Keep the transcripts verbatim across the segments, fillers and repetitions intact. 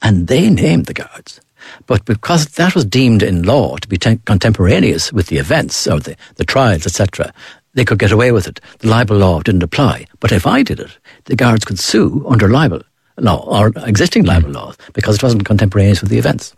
and they named the guards. But because that was deemed in law to be te- contemporaneous with the events or the, the trials, et cetera, they could get away with it. The libel law didn't apply. But if I did it, the guards could sue under libel law or existing libel laws because it wasn't contemporaneous with the events.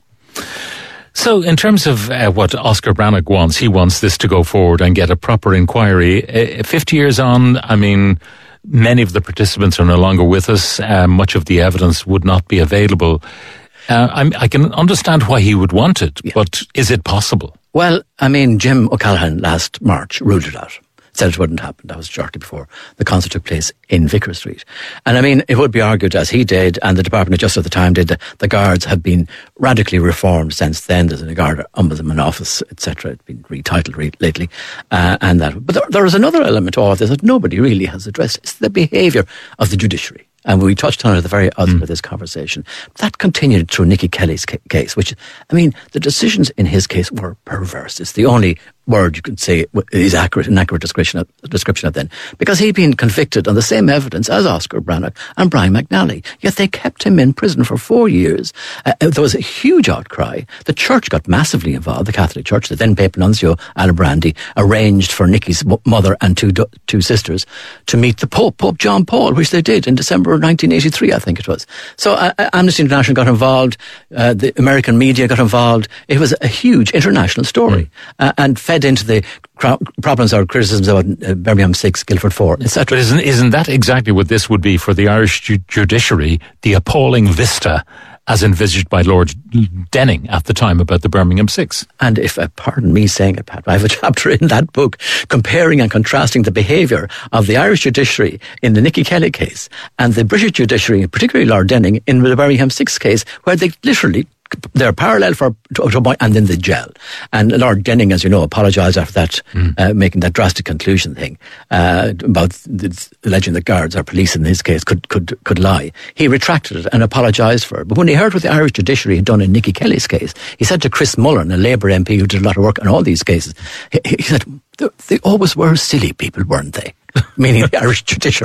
So in terms of uh, what Oscar Brannock wants, he wants this to go forward and get a proper inquiry. Uh, fifty years on, I mean, many of the participants are no longer with us. Uh, much of the evidence would not be available. Uh, I'm, I can understand why he would want it, yeah. But is it possible? Well, I mean, Jim O'Callaghan last March ruled it out. Said it wouldn't happen. That was shortly before the concert took place in Vicar Street. And I mean, it would be argued, as he did, and the Department of Justice at the time did, that the guards have been radically reformed since then. There's a guard ombudsman office, et cetera. It's been retitled re- lately. Uh, and that. But there, there is another element to all of this that nobody really has addressed. It's the behaviour of the judiciary. And we touched on it at the very outset mm. of this conversation. That continued through Nicky Kelly's ca- case, which, I mean, the decisions in his case were perverse. It's the only word you could say is accurate, an accurate description of, description of then. Because he'd been convicted on the same evidence as Oscar Brannock and Brian McNally. Yet they kept him in prison for four years. Uh, there was a huge outcry. The church got massively involved, the Catholic Church. The then Pope Nuncio Alibrandi arranged for Nicky's mother and two two sisters to meet the Pope, Pope John Paul, which they did in December of nineteen eighty-three, I think it was. So uh, Amnesty International got involved. Uh, the American media got involved. It was a huge international story. Mm. Uh, and fed into the cro- problems or criticisms about uh, Birmingham six, Guildford four, et cetera. But isn't, isn't that exactly what this would be for the Irish ju- judiciary, the appalling vista as envisaged by Lord Denning at the time about the Birmingham six? And if, uh, pardon me saying it, Pat, I have a chapter in that book comparing and contrasting the behaviour of the Irish judiciary in the Nicky Kelly case and the British judiciary, particularly Lord Denning, in the Birmingham six case, where they literally they're parallel for to, to point, and then the gel. And Lord Denning, as you know, apologised after that, mm. uh, making that drastic conclusion thing uh, about the, alleging that guards or police in his case could could could lie. He retracted it and apologised for it. But when he heard what the Irish judiciary had done in Nicky Kelly's case, he said to Chris Mullen, a Labour M P who did a lot of work on all these cases, he, he said, they always were silly people, weren't they? Meaning the Irish judiciary.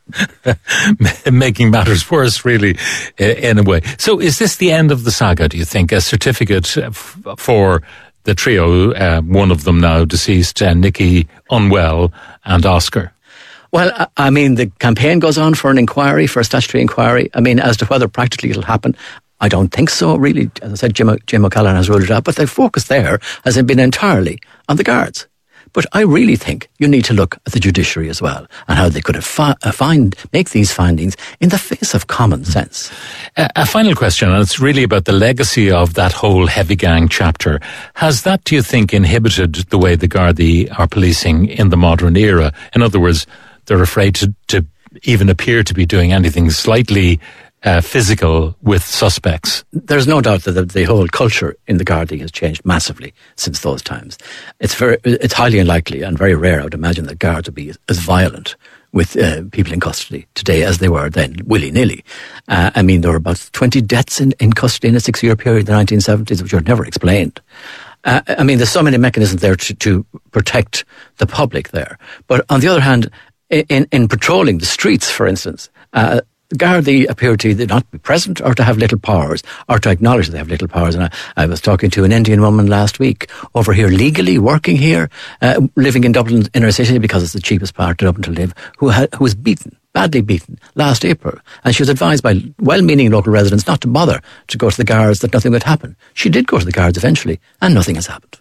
Making matters worse, really, in a way. So is this the end of the saga, do you think? A certificate f- for the trio, uh, one of them now deceased, uh, Nicky, unwell, and Oscar? Well, I mean, the campaign goes on for an inquiry, for a statutory inquiry. I mean, as to whether practically it'll happen, I don't think so, really. As I said, Jim, o- Jim O'Callaghan has ruled it out, but the focus there has been entirely on the guards. But I really think you need to look at the judiciary as well and how they could have fi- find make these findings in the face of common sense. Uh, a final question, and it's really about the legacy of that whole heavy gang chapter. Has that, do you think, inhibited the way the Gardaí are policing in the modern era? In other words, they're afraid to, to even appear to be doing anything slightly Uh, physical with suspects. There's no doubt that the, the whole culture in the Gardaí has changed massively since those times. It's very, it's highly unlikely and very rare, I would imagine, that guards would be as violent with uh, people in custody today as they were then, willy-nilly. Uh, I mean, there were about twenty deaths in, in custody in a six-year period in the nineteen seventies, which were never explained. Uh, I mean, there's so many mechanisms there to, to protect the public there. But on the other hand, in, in patrolling the streets, for instance, uh, Gardaí appear to either not be present or to have little powers, or to acknowledge they have little powers. And I, I was talking to an Indian woman last week over here, legally working here, uh, living in Dublin inner city because it's the cheapest part of Dublin to live, who, had, who was beaten, badly beaten, last April. And she was advised by well-meaning local residents not to bother to go to the guards, that nothing would happen. She did go to the guards eventually, and nothing has happened.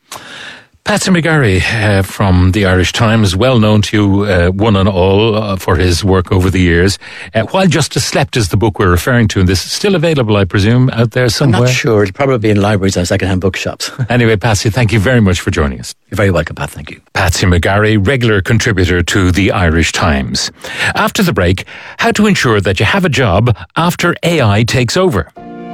Patsy McGarry uh, from the Irish Times, well known to you, uh, one and all, uh, for his work over the years. Uh, While Justice Slept is the book we're referring to, and this is still available, I presume, out there somewhere? I'm not sure. It'll probably be in libraries and second-hand bookshops. Anyway, Patsy, thank you very much for joining us. You're very welcome, Pat. Thank you. Patsy McGarry, regular contributor to the Irish Times. After the break, how to ensure that you have a job after A I takes over.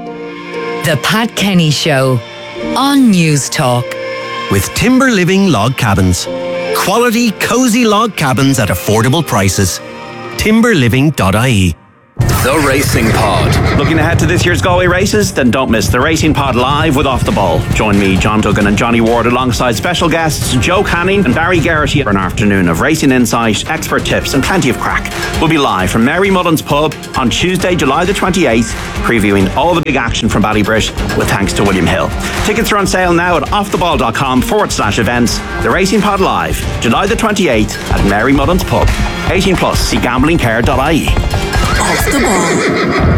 The Pat Kenny Show on News Talk. With Timber Living Log Cabins. Quality, cosy log cabins at affordable prices. timber living dot I E The Racing Pod. Looking ahead to this year's Galway races? Then don't miss The Racing Pod live with Off the Ball. Join me, John Duggan and Johnny Ward alongside special guests Joe Canning and Barry Garrity for an afternoon of racing insight, expert tips and plenty of crack. We'll be live from Mary Mullen's Pub on Tuesday, July the twenty-eighth, previewing all the big action from Ballybrit with thanks to William Hill. Tickets are on sale now at offtheball.com forward slash events. The Racing Pod live, July the twenty-eighth at Mary Mullen's Pub. eighteen plus, see gambling care dot I E. Off the Ball.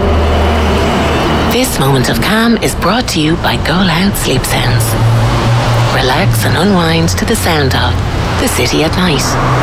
This moment of calm is brought to you by Go Loud Sleep Sounds. Relax and unwind to the sound of the city at night.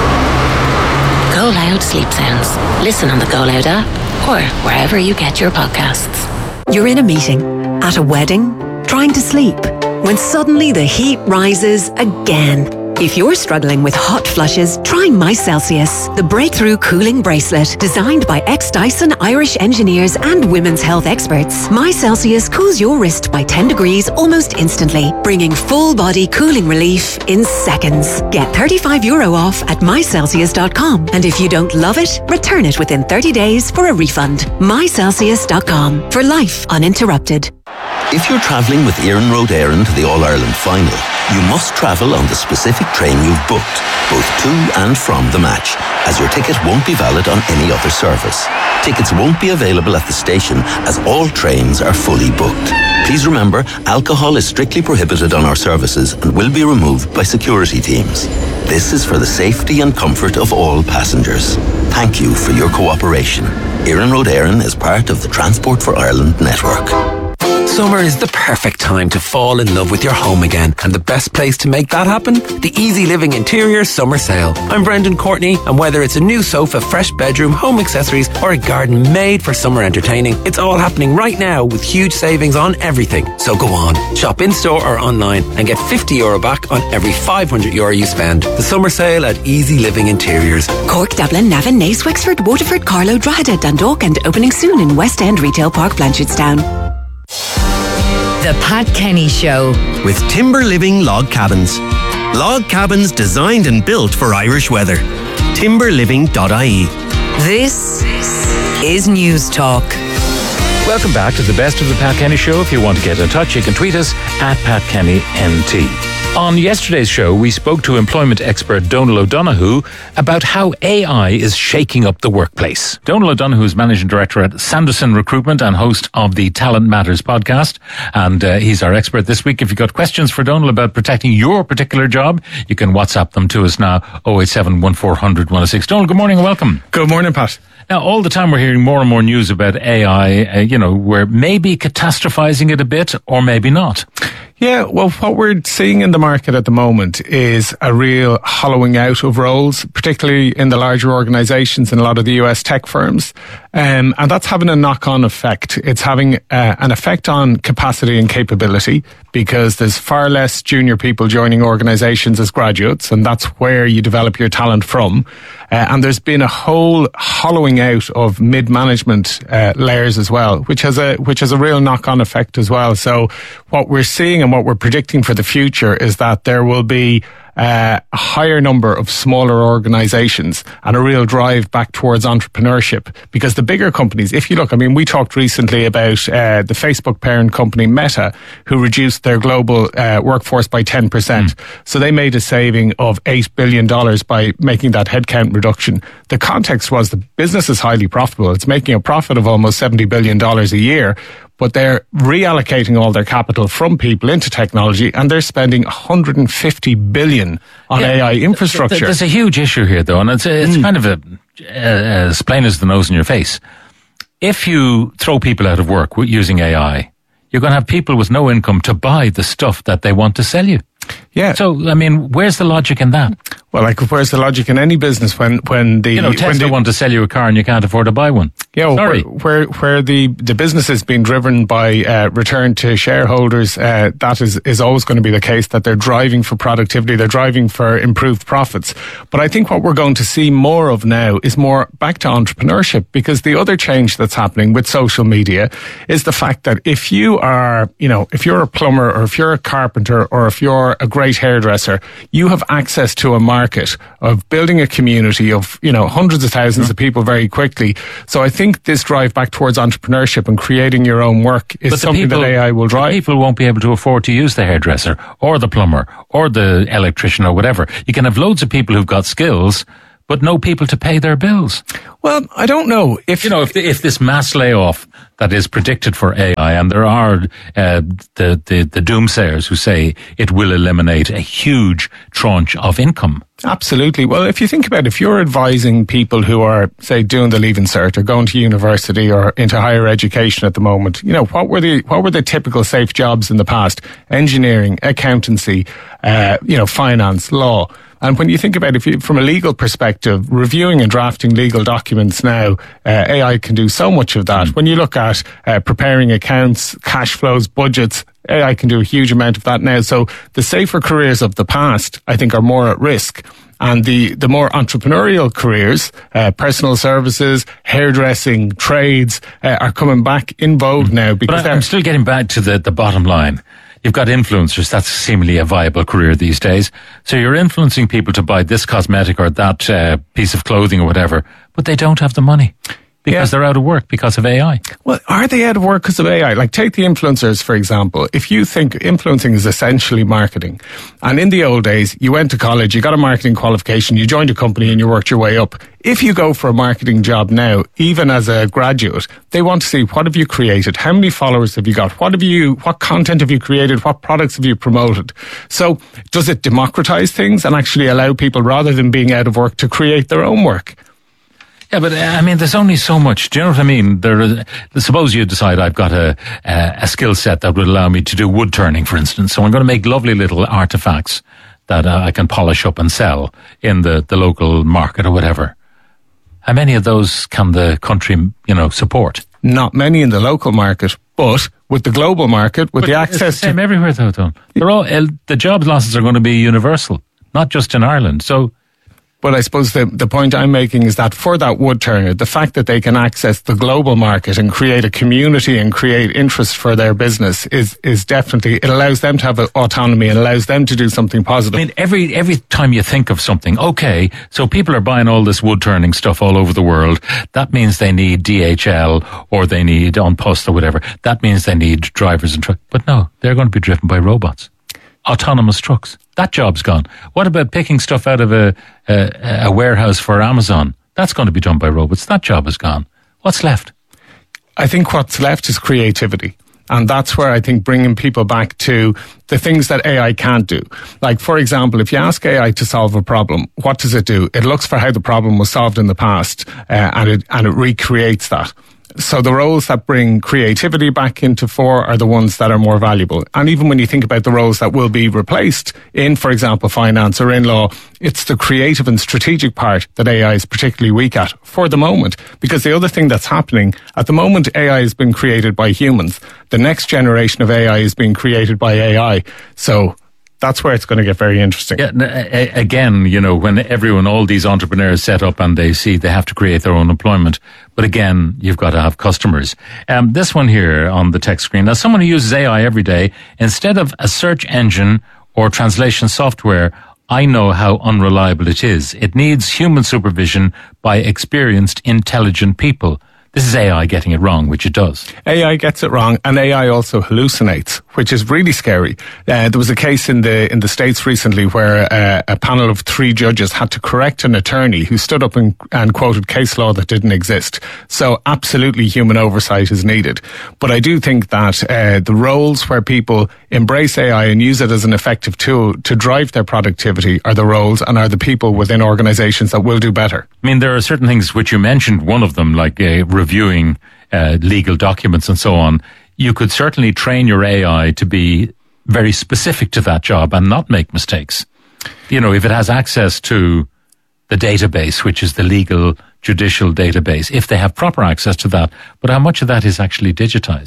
Go Loud Sleep Sounds. Listen on the Go Loud app or wherever you get your podcasts. You're in a meeting, at a wedding, trying to sleep, when suddenly the heat rises again. If you're struggling with hot flushes, try My Celsius, the breakthrough cooling bracelet designed by ex-Dyson Irish engineers and women's health experts. My Celsius cools your wrist by ten degrees almost instantly, bringing full-body cooling relief in seconds. Get thirty-five euro off at my celsius dot com, and if you don't love it, return it within thirty days for a refund. my celsius dot com, for life uninterrupted. If you're travelling with Éireann Road Éireann to the All-Ireland final, you must travel on the specific train you've booked, both to and from the match, as your ticket won't be valid on any other service. Tickets won't be available at the station as all trains are fully booked. Please remember, alcohol is strictly prohibited on our services and will be removed by security teams. This is for the safety and comfort of all passengers. Thank you for your cooperation. Éireann Road Éireann is part of the Transport for Ireland network. Summer is the perfect time to fall in love with your home again, and the best place to make that happen? The Easy Living Interior Summer Sale. I'm Brendan Courtney, and whether it's a new sofa, fresh bedroom, home accessories, or a garden made for summer entertaining, it's all happening right now with huge savings on everything. So go on, shop in-store or online and get fifty euro back on every five hundred euro you spend. The Summer Sale at Easy Living Interiors. Cork, Dublin, Navan, Naas, Wexford, Waterford, Carlow, Drogheda, Dundalk, and opening soon in West End Retail Park, Blanchardstown. The Pat Kenny Show. With Timber Living Log Cabins. Log cabins designed and built for Irish weather. timber living dot I E. This is News Talk. Welcome back to the best of the Pat Kenny Show. If you want to get in touch, you can tweet us at Pat Kenny N T. On yesterday's show, we spoke to employment expert Donal O'Donoghue about how A I is shaking up the workplace. Donal O'Donoghue is Managing Director at Sanderson Recruitment and host of the Talent Matters podcast. And uh, he's our expert this week. If you've got questions for Donal about protecting your particular job, you can WhatsApp them to us now, oh eight seven, one four hundred, one oh six. Donal, good morning and welcome. Good morning, Pat. Now, all the time we're hearing more and more news about A I, uh, you know, we're maybe catastrophizing it a bit or maybe not. Yeah, well, what we're seeing in the market at the moment is a real hollowing out of roles, particularly in the larger organizations and a lot of the U S tech firms. Um, and that's having a knock-on effect. It's having uh, an effect on capacity and capability because there's far less junior people joining organizations as graduates, and that's where you develop your talent from. Uh, and there's been a whole hollowing out of mid-management uh, layers as well, which has a which has a real knock-on effect as well. So what we're seeing and what we're predicting for the future is that there will be Uh, a higher number of smaller organizations and a real drive back towards entrepreneurship, because the bigger companies, if you look, I mean, we talked recently about uh, the Facebook parent company Meta, who reduced their global uh, workforce by ten percent. Mm. So they made a saving of eight billion dollars by making that headcount reduction. The context was the business is highly profitable. It's making a profit of almost seventy billion dollars a year. But they're reallocating all their capital from people into technology, and they're spending one hundred fifty billion on yeah, A I infrastructure. There's a huge issue here, though, and it's it's mm. kind of a, uh, as plain as the nose in your face. If you throw people out of work using A I, you're going to have people with no income to buy the stuff that they want to sell you. Yeah. So, I mean, where's the logic in that? Well, like, where's the logic in any business when, when the... You know, Tesla when they want to sell you a car and you can't afford to buy one. Yeah, well, Sorry. Where, where, where the, the business is being driven by uh, return to shareholders, uh, that is, is always going to be the case, that they're driving for productivity, they're driving for improved profits. But I think what we're going to see more of now is more back to entrepreneurship, because the other change that's happening with social media is the fact that if you are, you know, if you're a plumber or if you're a carpenter or if you're a great hairdresser, you have access to a market of building a community of, you know, hundreds of thousands mm-hmm. of people very quickly. So I think think this drive back towards entrepreneurship and creating your own work is something people, that A I will drive. People won't be able to afford to use the hairdresser or the plumber or the electrician or whatever. You can have loads of people who've got skills, but no people to pay their bills. Well, I don't know if you know if the, if this mass layoff that is predicted for A I, and there are uh, the, the the doomsayers who say it will eliminate a huge tranche of income. Absolutely. Well, if you think about it, if you're advising people who are, say, doing the Leaving Cert or going to university or into higher education at the moment, you know, what were the what were the typical safe jobs in the past? Engineering, accountancy, uh, you know, finance, law. And when you think about it, if you, from a legal perspective, reviewing and drafting legal documents now, uh, A I can do so much of that. Mm. When you look at uh, preparing accounts, cash flows, budgets, A I can do a huge amount of that now. So the safer careers of the past, I think, are more at risk. And the, the more entrepreneurial careers, uh, personal services, hairdressing, trades, uh, are coming back in vogue mm. now. Because but I'm still getting back to the, the bottom line. You've got influencers. That's seemingly a viable career these days. So you're influencing people to buy this cosmetic or that uh, piece of clothing or whatever, but they don't have the money because yeah. they're out of work because of A I. Well, are they out of work because of A I? Like, take the influencers, for example. If you think influencing is essentially marketing, and in the old days, you went to college, you got a marketing qualification, you joined a company and you worked your way up. If you go for a marketing job now, even as a graduate, they want to see what have you created? How many followers have you got? What have you, what content have you created? What products have you promoted? So does it democratize things and actually allow people, rather than being out of work, to create their own work? Yeah, but uh, I mean, there's only so much. Do you know what I mean? There, is, suppose you decide I've got a a, a skill set that would allow me to do wood turning, for instance. So I'm going to make lovely little artifacts that uh, I can polish up and sell in the, the local market or whatever. How many of those can the country, you know, support? Not many in the local market, but with the global market, with but the access it's the same to everywhere, though. though. They're all uh, the job losses are going to be universal, not just in Ireland. So. But I suppose the, the point I'm making is that for that wood turner, the fact that they can access the global market and create a community and create interest for their business is, is definitely, it allows them to have autonomy and allows them to do something positive. I mean, every, every time you think of something, okay, so people are buying all this wood turning stuff all over the world. That means they need D H L or they need An Post or whatever. That means they need drivers and trucks. But no, they're going to be driven by robots. Autonomous trucks. That job's gone. What about picking stuff out of a, a, a warehouse for Amazon? That's going to be done by robots. That job is gone. What's left? I think what's left is creativity. And that's where I think bringing people back to the things that A I can't do. Like, for example, if you ask A I to solve a problem, what does it do? It looks for how the problem was solved in the past, uh, and it, and it recreates that. So the roles that bring creativity back into fore are the ones that are more valuable. And even when you think about the roles that will be replaced in, for example, finance or in law, it's the creative and strategic part that A I is particularly weak at for the moment. Because the other thing that's happening, at the moment, A I has been created by humans. The next generation of A I is being created by A I. So that's where it's going to get very interesting. Yeah, again, you know, when everyone, all these entrepreneurs set up and they see they have to create their own employment. But again, you've got to have customers. Um, this one here on the text screen, as someone who uses A I every day, instead of a search engine or translation software, I know how unreliable it is. It needs human supervision by experienced, intelligent people. This is A I getting it wrong, which it does. A I gets it wrong, and A I also hallucinates, which is really scary. Uh, there was a case in the in the States recently where uh, a panel of three judges had to correct an attorney who stood up and, and quoted case law that didn't exist. So absolutely human oversight is needed. But I do think that uh, the roles where people embrace A I and use it as an effective tool to drive their productivity are the roles and are the people within organizations that will do better. I mean, there are certain things which you mentioned, one of them, like a reviewing uh, legal documents and so on. You could certainly train your A I to be very specific to that job and not make mistakes. You know, if it has access to the database, which is the legal judicial database, if they have proper access to that. But how much of that is actually digitized?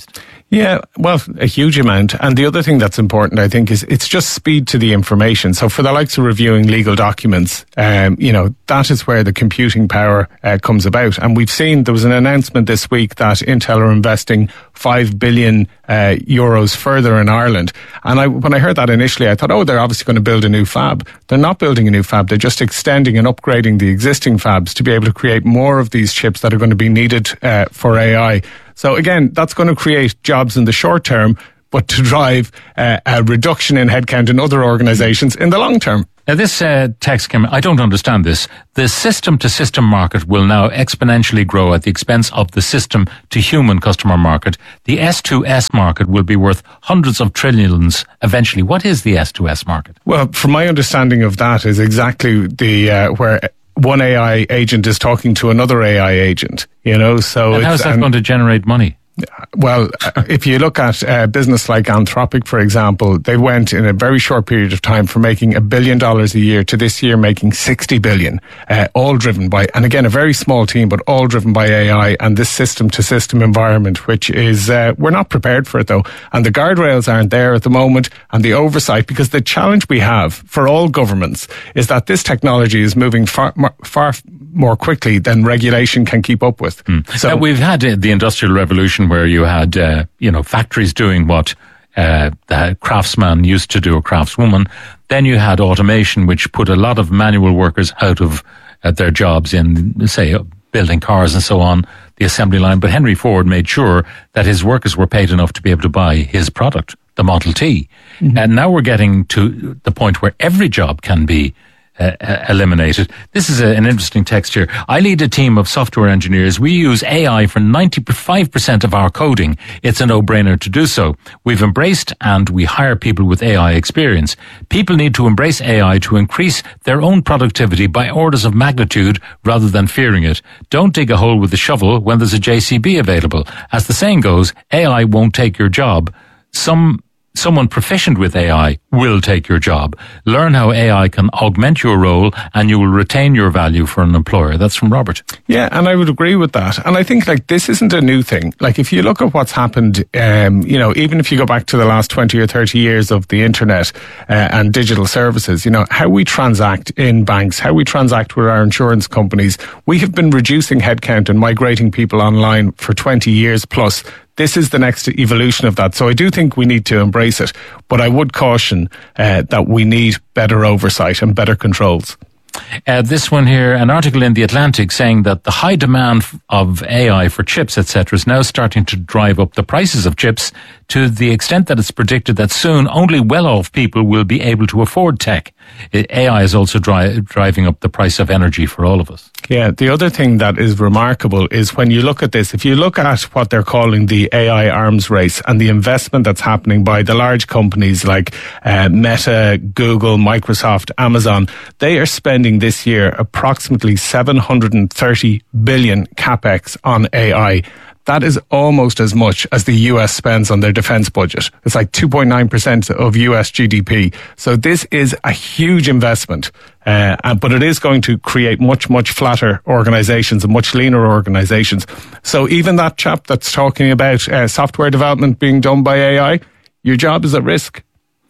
Yeah, well, a huge amount. And the other thing that's important, I think, is it's just speed to the information. So for the likes of reviewing legal documents, um, you know, that is where the computing power uh, comes about. And we've seen, there was an announcement this week that Intel are investing five billion uh, euros further in Ireland. And I, when I heard that initially, I thought, oh, they're obviously going to build a new fab. They're not building a new fab. They're just extending and upgrading the existing fabs to be able to create more of these chips that are going to be needed uh, for A I. So again, that's going to create jobs in the short term, but to drive uh, a reduction in headcount in other organizations in the long term. Now this uh, text came, I don't understand this. The system-to-system market will now exponentially grow at the expense of the system-to-human customer market. The S two S market will be worth hundreds of trillions eventually. What is the S two S market? Well, from my understanding of that is exactly the uh, where one A I agent is talking to another A I agent, you know, so... And how is that um, going to generate money? Well, if you look at a business like Anthropic, for example, they went in a very short period of time from making a billion dollars a year to this year making sixty billion, uh, all driven by, and again, a very small team, but all driven by A I and this system to system environment, which is, uh, we're not prepared for it though. And the guardrails aren't there at the moment and the oversight, because the challenge we have for all governments is that this technology is moving far, far more quickly than regulation can keep up with. Mm. So now, we've had uh, the Industrial Revolution where you had, uh, you know, factories doing what uh, the craftsman used to do, a craftswoman. Then you had automation, which put a lot of manual workers out of uh, their jobs in, say, uh, building cars and so on, the assembly line. But Henry Ford made sure that his workers were paid enough to be able to buy his product, the Model T. Mm-hmm. And now we're getting to the point where every job can be Uh, eliminated. This is a, an interesting text here. I lead a team of software engineers. We use A I for ninety-five percent of our coding. It's a no-brainer to do so. We've embraced and we hire people with A I experience. People need to embrace A I to increase their own productivity by orders of magnitude rather than fearing it. Don't dig a hole with a shovel when there's a J C B available. As the saying goes, A I won't take your job. Some Someone proficient with A I will take your job. Learn how A I can augment your role and you will retain your value for an employer. That's from Robert. Yeah, and I would agree with that. And I think like this isn't a new thing. Like if you look at what's happened, um, you know, even if you go back to the last twenty or thirty years of the internet uh, and digital services, you know, how we transact in banks, how we transact with our insurance companies, we have been reducing headcount and migrating people online for twenty years plus. This is the next evolution of that. So I do think we need to embrace it. But I would caution uh, that we need better oversight and better controls. Uh, this one here, an article in The Atlantic saying that the high demand of A I for chips, et cetera, is now starting to drive up the prices of chips to the extent that it's predicted that soon only well-off people will be able to afford tech. A I is also dri- driving up the price of energy for all of us. Yeah, the other thing that is remarkable is when you look at this, if you look at what they're calling the A I arms race and the investment that's happening by the large companies like uh, Meta, Google, Microsoft, Amazon, they are spending this year approximately seven hundred thirty billion capex on A I. That is almost as much as the U S spends on their defense budget. It's like two point nine percent of U S G D P. So this is a huge investment, uh, but it is going to create much, much flatter organizations and much leaner organizations. So even that chap that's talking about uh, software development being done by A I, your job is at risk.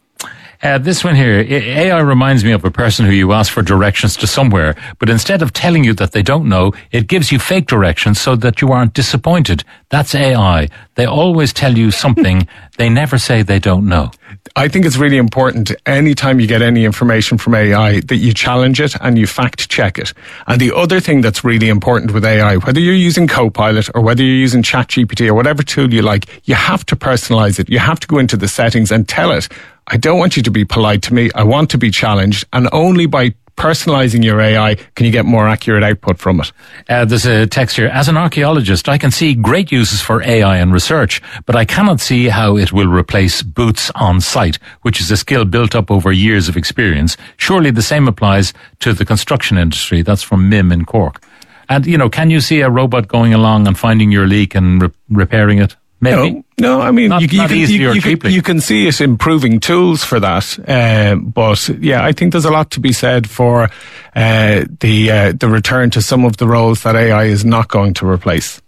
Uh, this one here, A I reminds me of a person who you ask for directions to somewhere, but instead of telling you that they don't know, it gives you fake directions so that you aren't disappointed. That's A I. They always tell you something. They never say they don't know. I think it's really important anytime you get any information from A I that you challenge it and you fact check it. And the other thing that's really important with A I, whether you're using Copilot or whether you're using ChatGPT or whatever tool you like, you have to personalize it. You have to go into the settings and tell it, I don't want you to be polite to me. I want to be challenged. And only by personalizing your A I can you get more accurate output from it. Uh, there's a text here. As an archaeologist, I can see great uses for A I and research, but I cannot see how it will replace boots on site, which is a skill built up over years of experience. Surely the same applies to the construction industry. That's from Mim in Cork. And, you know, can you see a robot going along and finding your leak and re- repairing it? Maybe. No, no, I mean, not, you, you, not can, you, you, can, you can see it improving tools for that. Uh, but yeah, I think there's a lot to be said for uh, the uh, the return to some of the roles that A I is not going to replace.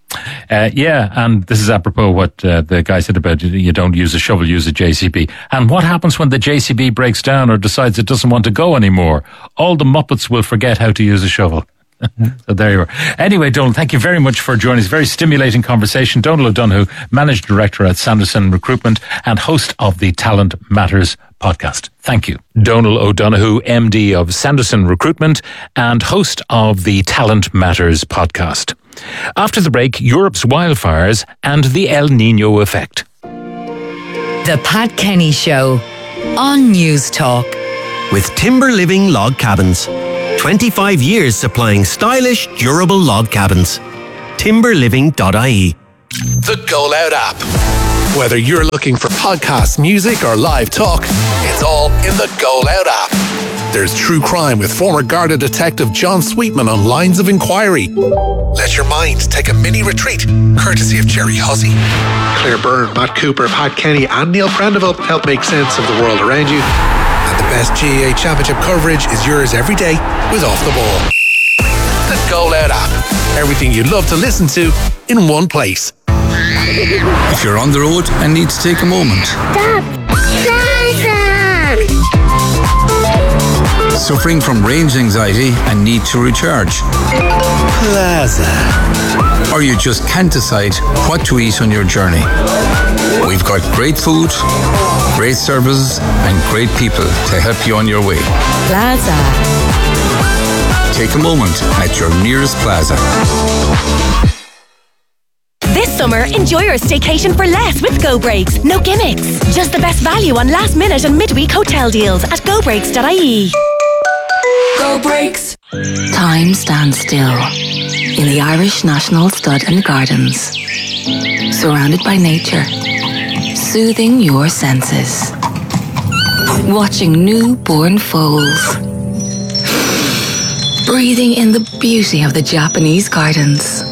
Uh, yeah, and this is apropos what uh, the guy said about you don't use a shovel, use a J C B. And what happens when the J C B breaks down or decides it doesn't want to go anymore? All the Muppets will forget how to use a shovel. So there you are. Anyway, Donal, thank you very much for joining us. Very stimulating conversation. Donal O'Donoghue, Managing Director at Sanderson Recruitment and host of the Talent Matters podcast. Thank you. Donal O'Donoghue, M D of Sanderson Recruitment and host of the Talent Matters podcast. After the break, Europe's wildfires and the El Niño effect. The Pat Kenny Show on News Talk. With Timber Living Log Cabins. twenty-five years supplying stylish, durable log cabins. timber living dot I E. The Go Loud app. Whether you're looking for podcasts, music, or live talk, it's all in the Go Loud app. There's true crime with former Garda detective John Sweetman on Lines of Inquiry. Let your mind take a mini retreat, courtesy of Jerry Hussey. Claire Byrne, Matt Cooper, Pat Kenny, and Neil Prendeville help make sense of the world around you. And the best G A A Championship coverage is yours every day with Off the Ball. The Go Loud app. Everything you'd love to listen to in one place. If you're on the road and need to take a moment. Stop! Plaza! Suffering from range anxiety and need to recharge. Plaza. Or you just can't decide what to eat on your journey. We've got great food, great services, and great people to help you on your way. Plaza. Take a moment at your nearest Plaza. This summer, enjoy your staycation for less with Go Breaks. No gimmicks. Just the best value on last minute and midweek hotel deals at go breaks dot I E. Go Breaks. Time stands still in the Irish National Stud and Gardens. Surrounded by nature, soothing your senses. Watching newborn foals. Breathing in the beauty of the Japanese gardens.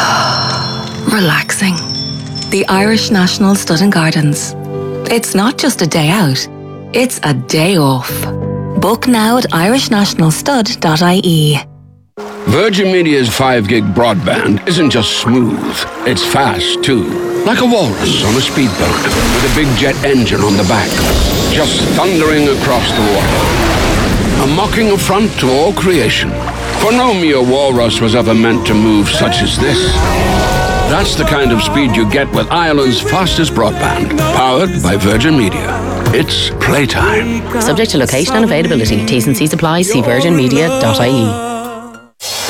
Relaxing. The Irish National Stud and Gardens. It's not just a day out, it's a day off. Book now at irish national stud dot I E. Virgin Media's five gig broadband isn't just smooth, it's fast too. Like a walrus on a speedboat with a big jet engine on the back, just thundering across the water. A mocking affront to all creation. For no mere walrus was ever meant to move such as this. That's the kind of speed you get with Ireland's fastest broadband, powered by Virgin Media. It's playtime. Subject to location and availability. T's and C's apply. See virgin media dot I E.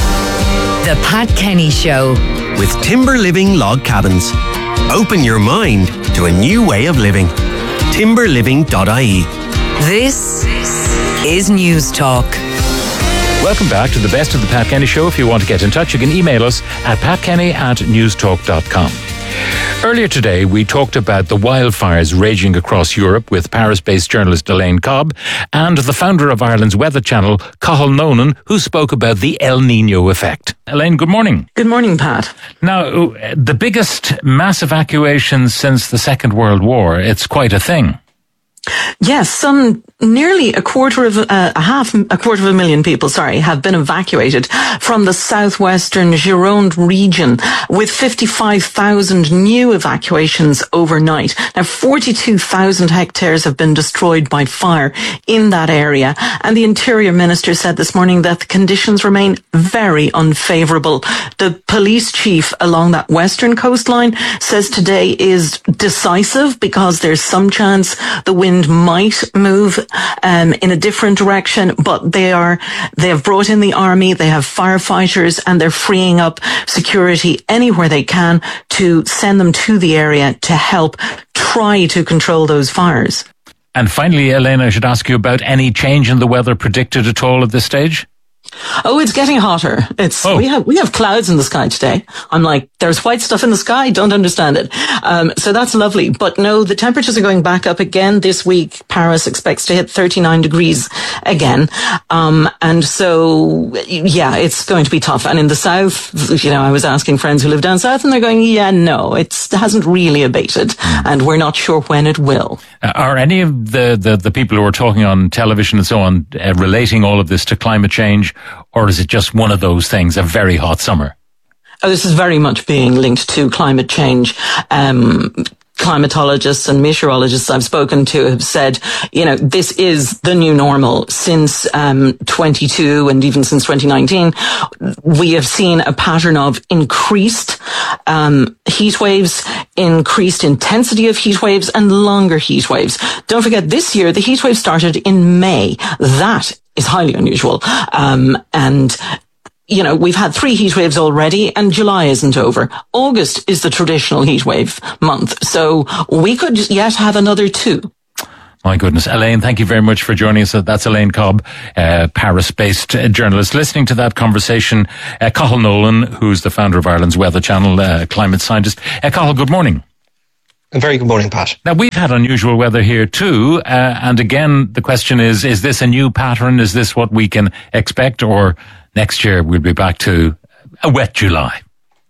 The Pat Kenny Show. With Timber Living Log Cabins. Open your mind to a new way of living. timber living dot I E. This is News Talk. Welcome back to the best of the Pat Kenny Show. If you want to get in touch, you can email us at patkenny at newstalk dot com. Earlier today, we talked about the wildfires raging across Europe with Paris-based journalist Elaine Cobb and the founder of Ireland's weather channel, Cathal Nolan, who spoke about the El Niño effect. Elaine, good morning. Good morning, Pat. Now, the biggest mass evacuation since the Second World War, it's quite a thing. Yes, some nearly a quarter of uh, a half a quarter of a million people, sorry, have been evacuated from the southwestern Gironde region, with fifty-five thousand new evacuations overnight. Now, forty-two thousand hectares have been destroyed by fire in that area, and the Interior Minister said this morning that the conditions remain very unfavourable. The police chief along that western coastline says today is decisive because there's some chance the wind might move um, in a different direction, but they are they have brought in the army, they have firefighters, and they're freeing up security anywhere they can to send them to the area to help try to control those fires. And finally, Elaine, I should ask you about any change in the weather predicted at all at this stage? Oh, it's getting hotter. It's oh. we have we have clouds in the sky today. I'm like, there's white stuff in the sky. Don't understand it. Um, so that's lovely. But no, the temperatures are going back up again this week. Paris expects to hit thirty-nine degrees again. Um, and so yeah, it's going to be tough. And in the south, you know, I was asking friends who live down south, and they're going, yeah, no, it's, it hasn't really abated, and we're not sure when it will. Uh, are any of the, the the people who are talking on television and so on uh, relating all of this to climate change? Or is it just one of those things, a very hot summer? Oh, this is very much being linked to climate change. Um, climatologists and meteorologists I've spoken to have said, you know, this is the new normal. Since um, twenty-two and even since twenty nineteen, we have seen a pattern of increased um, heat waves, increased intensity of heat waves, and longer heat waves. Don't forget, this year, the heat wave started in May. That is highly unusual. Um, and You know, we've had three heat waves already and July isn't over. August is the traditional heat wave month. So we could yet have another two. My goodness. Elaine, thank you very much for joining us. That's Elaine Cobb, uh, Paris-based uh, journalist. Listening to that conversation, uh, Cathal Nolan, who's the founder of Ireland's Weather Channel, uh, climate scientist. Uh, Cathal, good morning. A very good morning, Pat. Now, we've had unusual weather here too, uh, and again, the question is, is this a new pattern? Is this what we can expect, or next year we'll be back to a wet July?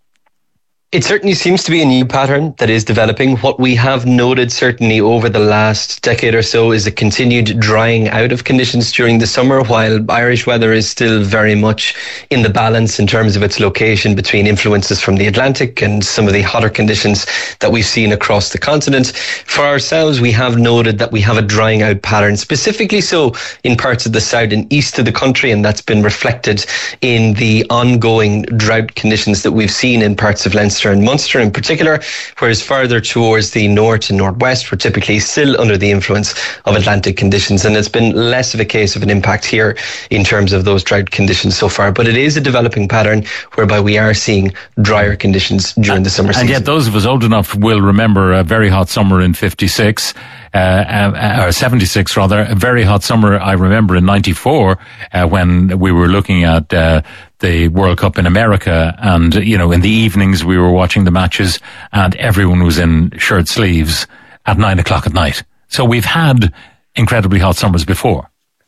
It certainly seems to be a new pattern that is developing. What we have noted certainly over the last decade or so is a continued drying out of conditions during the summer, while Irish weather is still very much in the balance in terms of its location between influences from the Atlantic and some of the hotter conditions that we've seen across the continent. For ourselves, we have noted that we have a drying out pattern, specifically so in parts of the south and east of the country, and that's been reflected in the ongoing drought conditions that we've seen in parts of Leinster and Munster in particular, whereas further towards the north and northwest, we're typically still under the influence of Atlantic conditions, and it's been less of a case of an impact here in terms of those drought conditions so far. But it is a developing pattern whereby we are seeing drier conditions during and, the summer season. And yet those of us old enough will remember a very hot summer in fifty-six, uh, uh, or seventy-six rather, a very hot summer I remember in ninety-four, uh, when we were looking at uh, the World Cup in America, and, you know, in the evenings we were watching the matches and everyone was in shirt sleeves at nine o'clock at night. So we've had incredibly hot summers before.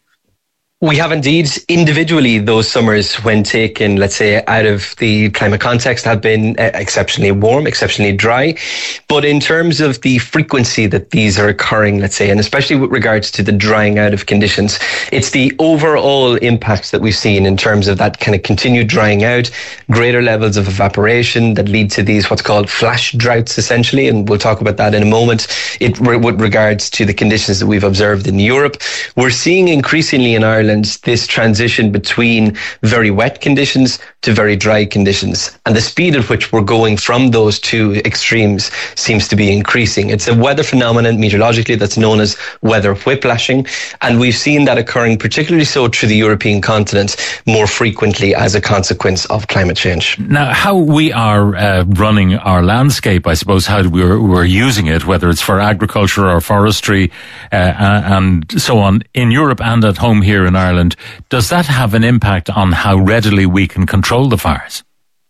We have indeed. Individually, those summers, when taken, let's say, out of the climate context, have been uh, exceptionally warm, exceptionally dry. But in terms of the frequency that these are occurring, let's say, and especially with regards to the drying out of conditions, it's the overall impact that we've seen in terms of that kind of continued drying out, greater levels of evaporation that lead to these what's called flash droughts, essentially. And we'll talk about that in a moment. It, with regards to the conditions that we've observed in Europe, we're seeing increasingly in Ireland this transition between very wet conditions to very dry conditions. And the speed at which we're going from those two extremes seems to be increasing. It's a weather phenomenon meteorologically that's known as weather whiplashing. And we've seen that occurring particularly so through the European continent more frequently as a consequence of climate change. Now, how we are uh, running our landscape, I suppose, how we're, we're using it, whether it's for agriculture or forestry uh, and so on, in Europe and at home here in Ireland, does that have an impact on how readily we can control the fires?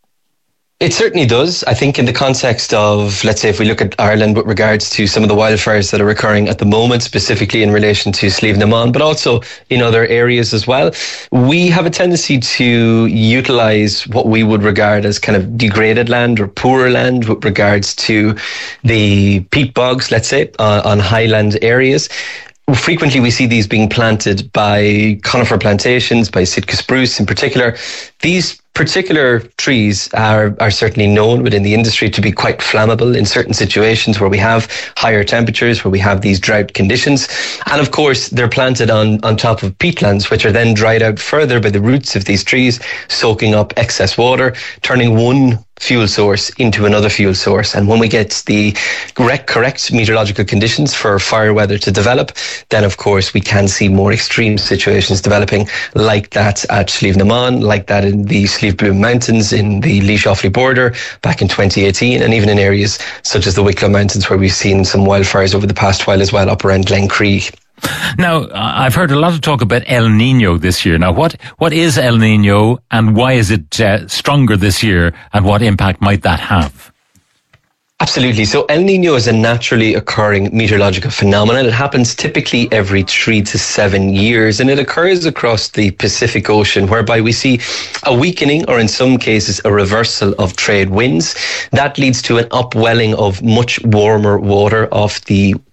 It certainly does. I think in the context of, let's say, if we look at Ireland with regards to some of the wildfires that are occurring at the moment, specifically in relation to Slieve na Mon, but also in other areas as well, we have a tendency to utilise what we would regard as kind of degraded land or poorer land with regards to the peat bogs, let's say, uh, on highland areas. Frequently, we see these being planted by conifer plantations, by Sitka spruce in particular. These particular trees are, are certainly known within the industry to be quite flammable in certain situations where we have higher temperatures, where we have these drought conditions. And of course, they're planted on, on top of peatlands, which are then dried out further by the roots of these trees, soaking up excess water, turning one fuel source into another fuel source. And when we get the correct, correct meteorological conditions for fire weather to develop, then of course we can see more extreme situations developing, like that at Slieve na Mon, like that in the Slieve Bloom Mountains in the Laois Offaly border back in twenty eighteen, and even in areas such as the Wicklow Mountains where we've seen some wildfires over the past while as well, up around Glencree. Now, I've heard a lot of talk about El Nino this year. Now, what, what is El Nino and why is it uh, stronger this year, and what impact might that have? Absolutely. So El Nino is a naturally occurring meteorological phenomenon. It happens typically every three to seven years, and it occurs across the Pacific Ocean, whereby we see a weakening, or in some cases a reversal of trade winds. That leads to an upwelling of much warmer water off the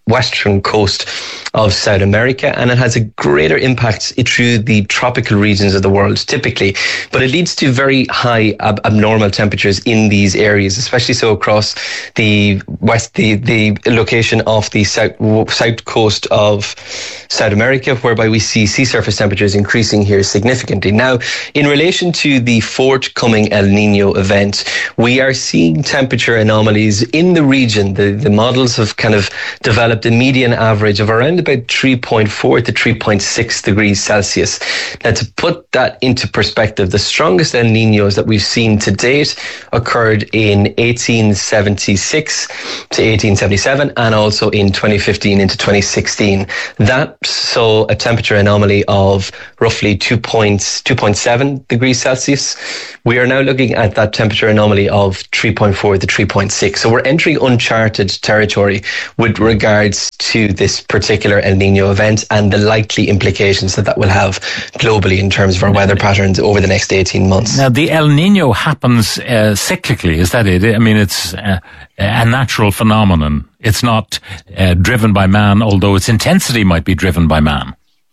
western coast of South America, and it has a greater impact through the tropical regions of the world typically, but it leads to very high ab- abnormal temperatures in these areas, especially so across the west, the, the location of the south, south coast of South America, whereby we see sea surface temperatures increasing here significantly. Now, in relation to the forthcoming El Nino event, we are seeing temperature anomalies in the region. The, the models have kind of developed a median average of around about three point four to three point six degrees Celsius. Now, to put that into perspective, the strongest El Niños that we've seen to date occurred in eighteen seventy-six to eighteen seventy-seven and also in twenty fifteen into twenty sixteen. That saw a temperature anomaly of roughly two point seven degrees Celsius. We are now looking at that temperature anomaly of three point four to three point six. So we're entering uncharted territory with regards to this particular El Nino event and the likely implications that that will have globally in terms of our weather patterns over the next eighteen months. Now, the El Nino happens uh, cyclically, is that it? I mean, it's uh, a natural phenomenon. It's not uh, driven by man, although its intensity might be driven by man.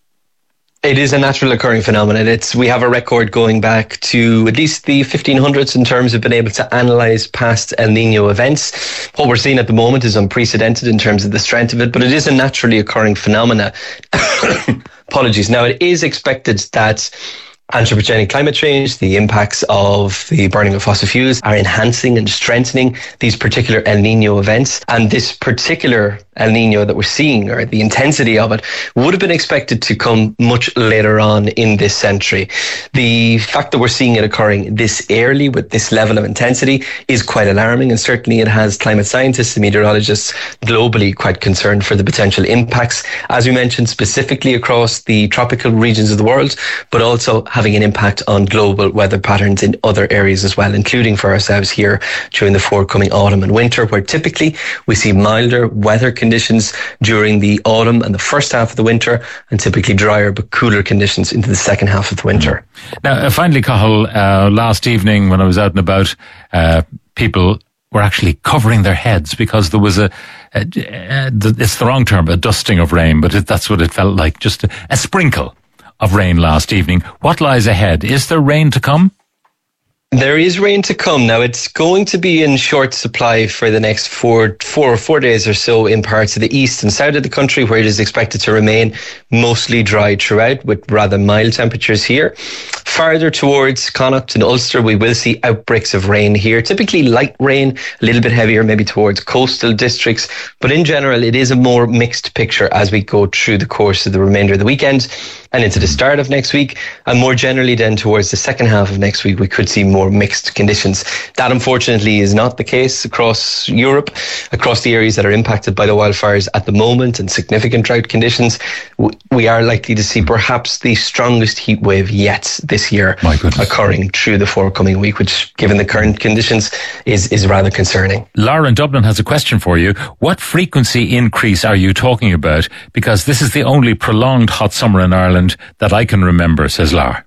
It is a natural occurring phenomenon. It's, we have a record going back to at least the fifteen hundreds in terms of being able to analyse past El Nino events. What we're seeing at the moment is unprecedented in terms of the strength of it, but it is a naturally occurring phenomena. Apologies. Now, it is expected that anthropogenic climate change, the impacts of the burning of fossil fuels are enhancing and strengthening these particular El Nino events. And this particular El Nino that we're seeing, or the intensity of it, would have been expected to come much later on in this century. The fact that we're seeing it occurring this early with this level of intensity is quite alarming, and certainly it has climate scientists and meteorologists globally quite concerned for the potential impacts, as we mentioned, specifically across the tropical regions of the world, but also having an impact on global weather patterns in other areas as well, including for ourselves here during the forthcoming autumn and winter, where typically we see milder weather conditions during the autumn and the first half of the winter, and typically drier but cooler conditions into the second half of the winter. Now, uh, finally, Cathal, uh, last evening when I was out and about, uh, people were actually covering their heads because there was a, a, a it's the wrong term, a dusting of rain, but it, that's what it felt like, just a, a sprinkle of rain last evening. What lies ahead? Is there rain to come? There is rain to come. Now, it's going to be in short supply for the next four, four or four days or so in parts of the east and south of the country, where it is expected to remain mostly dry throughout with rather mild temperatures here. Farther towards Connacht and Ulster, we will see outbreaks of rain here, typically light rain, a little bit heavier maybe towards coastal districts. But in general, it is a more mixed picture as we go through the course of the remainder of the weekend and into the start of next week. And more generally then towards the second half of next week, we could see more mixed conditions. That unfortunately is not the case across Europe, across the areas that are impacted by the wildfires at the moment and significant drought conditions. We are likely to see perhaps the strongest heat wave yet this year occurring through the forthcoming week, which, given the current conditions, is, is rather concerning. Laura in Dublin has a question for you. What frequency increase are you talking about? Because this is the only prolonged hot summer in Ireland that I can remember, says Laura.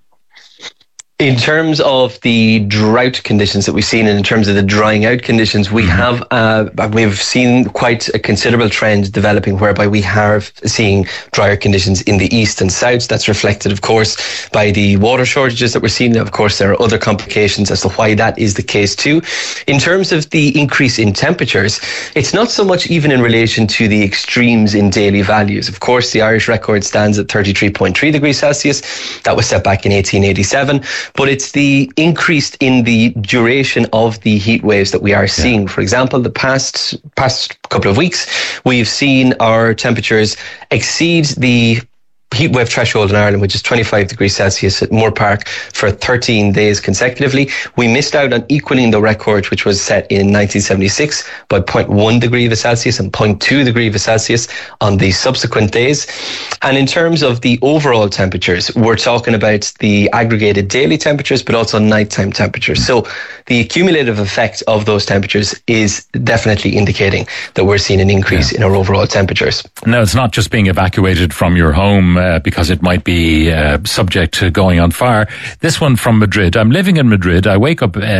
In terms of the drought conditions that we've seen, and in terms of the drying out conditions, we have uh, we've seen quite a considerable trend developing, whereby we are seeing drier conditions in the east and south. That's reflected, of course, by the water shortages that we're seeing. Of course, there are other complications as to why that is the case too. In terms of the increase in temperatures, it's not so much even in relation to the extremes in daily values. Of course, the Irish record stands at thirty-three point three degrees Celsius. That was set back in eighteen eighty-seven. But it's the increase in the duration of the heat waves that we are seeing. Yeah. For example, the past past couple of weeks, we've seen our temperatures exceed the heat wave threshold in Ireland, which is twenty-five degrees Celsius at Moore Park for thirteen days consecutively. We missed out on equaling the record, which was set in nineteen seventy-six by zero point one degree of Celsius and zero point two degree of Celsius on the subsequent days. And in terms of the overall temperatures, we're talking about the aggregated daily temperatures, but also nighttime temperatures. So the cumulative effect of those temperatures is definitely indicating that we're seeing an increase yeah. in our overall temperatures. Now, it's not just being evacuated from your home Uh, because it might be uh, subject to going on fire. This one from Madrid. I'm living in Madrid. I wake up uh,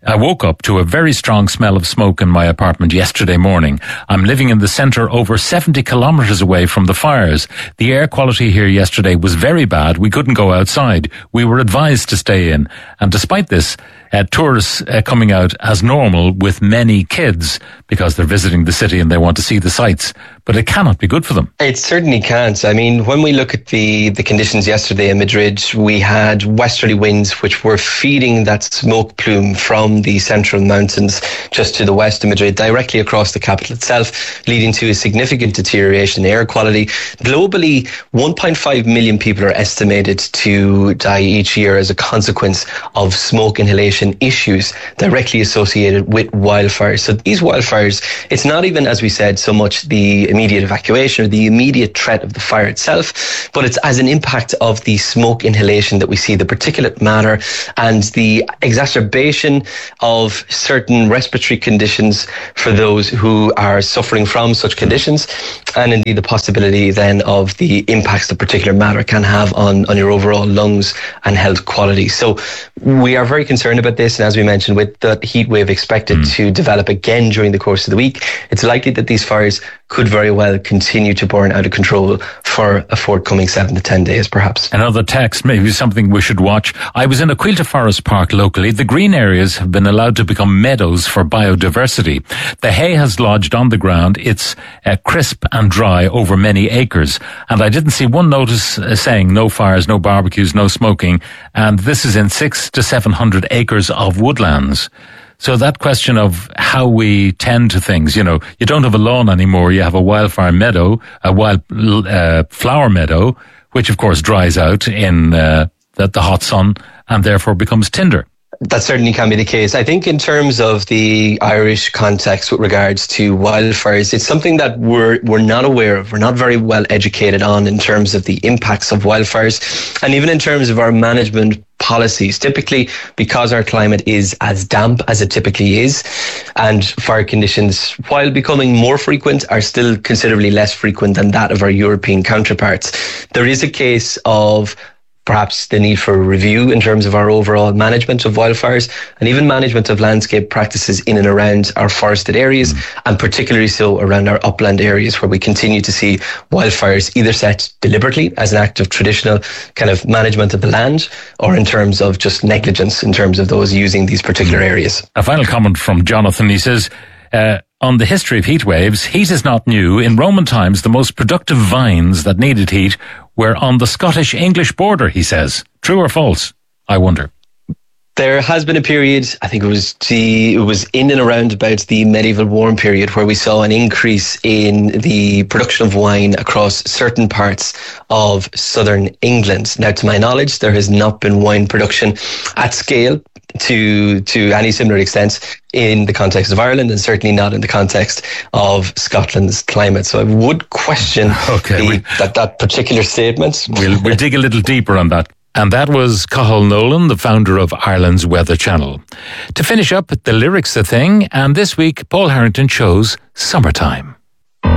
I woke up to a very strong smell of smoke in my apartment yesterday morning. I'm living in the centre over seventy kilometres away from the fires. The air quality here yesterday was very bad. We couldn't go outside. We were advised to stay in. And despite this, uh, tourists uh, coming out as normal with many kids because they're visiting the city and they want to see the sights. But it cannot be good for them. It certainly can't. I mean, when we look at the, the conditions yesterday in Madrid, we had westerly winds which were feeding that smoke plume from the central mountains just to the west of Madrid, directly across the capital itself, leading to a significant deterioration in air quality. Globally, one point five million people are estimated to die each year as a consequence of smoke inhalation issues directly associated with wildfires. So these wildfires, it's not even, as we said, so much the immediate evacuation or the immediate threat of the fire itself, but it's as an impact of the smoke inhalation that we see the particulate matter and the exacerbation of certain respiratory conditions for those who are suffering from such conditions, and indeed the possibility then of the impacts the particulate matter can have on, on your overall lungs and health quality. So we are very concerned about this, and as we mentioned, with the heat wave expected mm. to develop again during the course of the week, it's likely that these fires could very well continue to burn out of control for a forthcoming seven to ten days, perhaps. Another text, maybe something we should watch. I was in Aquilta Forest Park locally. The green areas have been allowed to become meadows for biodiversity. The hay has lodged on the ground. It's uh, crisp and dry over many acres. And I didn't see one notice uh, saying no fires, no barbecues, no smoking. And this is in six to seven hundred acres of woodlands. So that question of how we tend to things, you know, you don't have a lawn anymore, you have a wildfire meadow, a wild uh, flower meadow, which of course dries out in uh, the, the hot sun and therefore becomes tinder. That certainly can be the case. I think in terms of the Irish context with regards to wildfires, it's something that we're we're not aware of. We're not very well educated on in terms of the impacts of wildfires, and even in terms of our management policies. Typically, because our climate is as damp as it typically is, and fire conditions, while becoming more frequent, are still considerably less frequent than that of our European counterparts. There is a case of perhaps the need for a review in terms of our overall management of wildfires and even management of landscape practices in and around our forested areas, mm. and particularly so around our upland areas where we continue to see wildfires either set deliberately as an act of traditional kind of management of the land or in terms of just negligence in terms of those using these particular areas. A final comment from Jonathan. He says, uh, on the history of heat waves, heat is not new. In Roman times, the most productive vines that needed heat were on the Scottish-English border, he says. True or false? I wonder. There has been a period, I think it was the, it was in and around about the medieval warm period, where we saw an increase in the production of wine across certain parts of southern England. Now, to my knowledge, there has not been wine production at scale to to any similar extent in the context of Ireland, and certainly not in the context of Scotland's climate. So I would question okay, the, we, that, that particular statement. We'll, we'll dig a little deeper on that. And that was Cathal Nolan, the founder of Ireland's Weather Channel. To finish up, the lyrics the thing, and this week Paul Harrington chose Summertime.